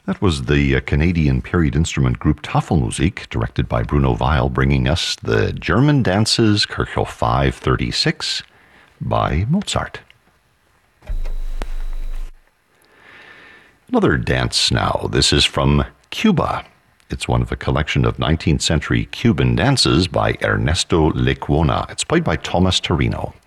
That was the Canadian period instrument group Tafelmusik, directed by Bruno Weil, bringing us the German dances Kirchhoff 536 by Mozart. Another dance now. This is from Cuba. It's one of a collection of 19th century Cuban dances by Ernesto Lecuona. It's played by Thomas Torino.